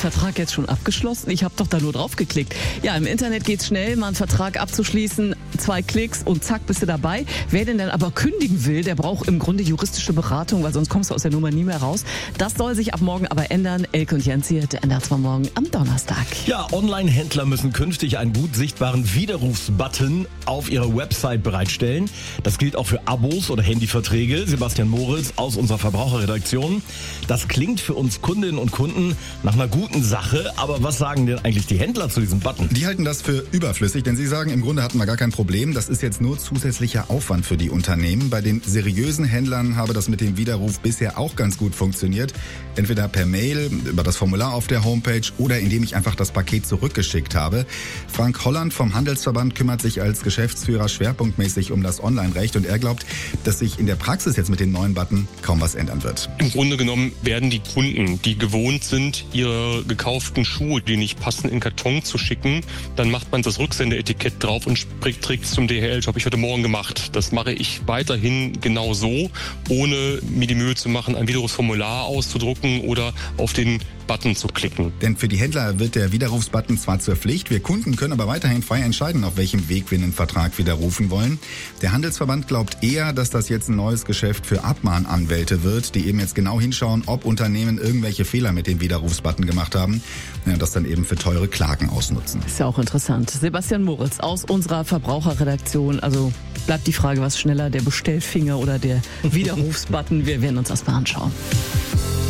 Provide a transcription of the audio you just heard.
Vertrag jetzt schon abgeschlossen? Ich habe doch da nur drauf geklickt. Ja, im Internet geht's schnell, mal einen Vertrag abzuschließen, 2 Klicks und zack, bist du dabei. Wer denn dann aber kündigen will, der braucht im Grunde juristische Beratung, weil sonst kommst du aus der Nummer nie mehr raus. Das soll sich ab morgen aber ändern. Elke und Jens hier, der ändert zwar morgen am Donnerstag. Ja, Online-Händler müssen künftig einen gut sichtbaren Widerrufsbutton auf ihrer Website bereitstellen. Das gilt auch für Abos oder Handyverträge. Sebastian Moritz aus unserer Verbraucherredaktion. Das klingt für uns Kundinnen und Kunden nach einer guten Sache, aber was sagen denn eigentlich die Händler zu diesem Button? Die halten das für überflüssig, denn sie sagen, im Grunde hatten wir gar kein Problem. Das ist jetzt nur zusätzlicher Aufwand für die Unternehmen. Bei den seriösen Händlern habe das mit dem Widerruf bisher auch ganz gut funktioniert. Entweder per Mail, über das Formular auf der Homepage oder indem ich einfach das Paket zurückgeschickt habe. Frank Holland vom Handelsverband kümmert sich als Geschäftsführer schwerpunktmäßig um das Online-Recht und er glaubt, dass sich in der Praxis jetzt mit dem neuen Button kaum was ändern wird. Im Grunde genommen werden die Kunden, die gewohnt sind, ihre gekauften Schuhe, die nicht passen, in Karton zu schicken, dann macht man das Rücksendeetikett drauf und trägt es zum DHL-Shop. Habe ich heute Morgen gemacht. Das mache ich weiterhin genau so, ohne mir die Mühe zu machen, ein Widerrufsformular auszudrucken oder auf den Button zu klicken. Denn für die Händler wird der Widerrufsbutton zwar zur Pflicht, wir Kunden können aber weiterhin frei entscheiden, auf welchem Weg wir einen Vertrag widerrufen wollen. Der Handelsverband glaubt eher, dass das jetzt ein neues Geschäft für Abmahnanwälte wird, die eben jetzt genau hinschauen, ob Unternehmen irgendwelche Fehler mit dem Widerrufsbutton gemacht haben, ja, das dann eben für teure Klagen ausnutzen. Ist ja auch interessant. Sebastian Moritz aus unserer Verbraucherredaktion. Also bleibt die Frage, was schneller, der Bestellfinger oder der Widerrufsbutton? Wir werden uns das mal anschauen.